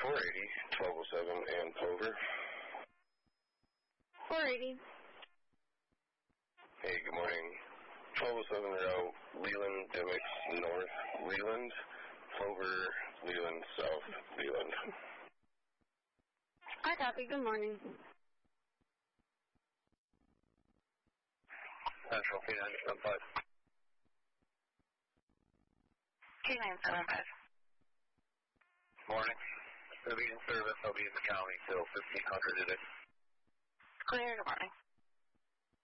480, 1207, and Plover. 480. Hey, good morning. 1207 route, Leland, Dimmock, North, Leland, Plover, Leland, South, Leland. I copy. Good morning. Central K975. K975. Morning. I'll be in service. I'll be in the county till 1500 today. Clear. Good morning.